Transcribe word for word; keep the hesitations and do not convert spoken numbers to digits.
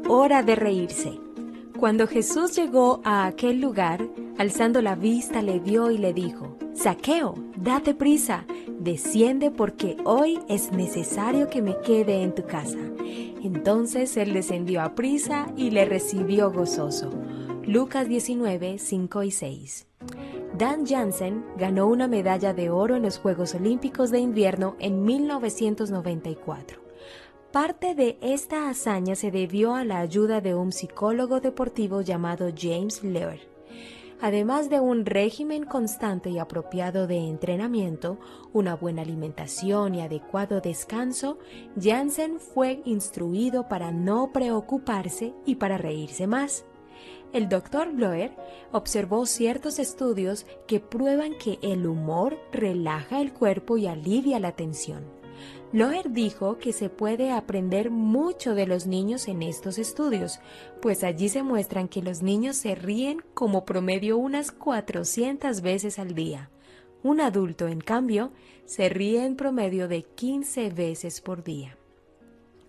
hora de reírse. Cuando Jesús llegó a aquel lugar, alzando la vista le vio y le dijo: Zaqueo, date prisa, desciende porque hoy es necesario que me quede en tu casa. Entonces él descendió a prisa y le recibió gozoso. Lucas diecinueve, cinco y seis. Dan Jansen ganó una medalla de oro en los Juegos Olímpicos de Invierno en mil novecientos noventa y cuatro. Parte de esta hazaña se debió a la ayuda de un psicólogo deportivo llamado James Loehr. Además de un régimen constante y apropiado de entrenamiento, una buena alimentación y adecuado descanso, Jansen fue instruido para no preocuparse y para reírse más. El doctor Loehr observó ciertos estudios que prueban que el humor relaja el cuerpo y alivia la tensión. Loehr dijo que se puede aprender mucho de los niños en estos estudios, pues allí se muestran que los niños se ríen como promedio unas cuatrocientas veces al día. Un adulto, en cambio, se ríe en promedio de quince veces por día.